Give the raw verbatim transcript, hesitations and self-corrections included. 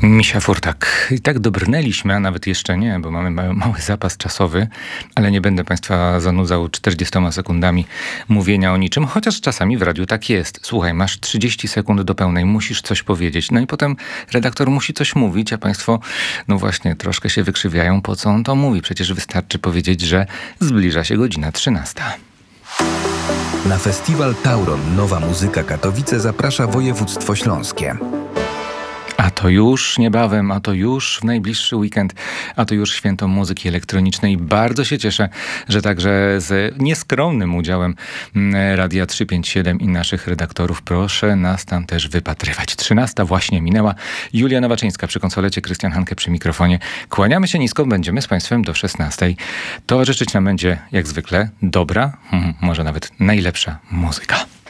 Misia Furtak. I tak dobrnęliśmy, a nawet jeszcze nie, bo mamy mały, mały zapas czasowy, ale nie będę Państwa zanudzał czterdziestoma sekundami mówienia o niczym, chociaż czasami w radiu tak jest. Słuchaj, masz trzydzieści sekund do pełnej, musisz coś powiedzieć. No i potem redaktor musi coś mówić, a Państwo, no właśnie, troszkę się wykrzywiają, po co on to mówi. Przecież wystarczy powiedzieć, że zbliża się godzina trzynasta. Na festiwal Tauron Nowa Muzyka Katowice zaprasza województwo śląskie. A to już niebawem, a to już w najbliższy weekend, a to już święto muzyki elektronicznej. Bardzo się cieszę, że także z nieskromnym udziałem Radia trzysta pięćdziesiąt siedem i naszych redaktorów proszę nas tam też wypatrywać. trzynasta właśnie minęła. Julia Nowaczyńska przy konsolecie, Krystian Hanke przy mikrofonie. Kłaniamy się nisko, będziemy z Państwem do szesnastej. Towarzyszyć nam będzie jak zwykle dobra, hmm, może nawet najlepsza muzyka.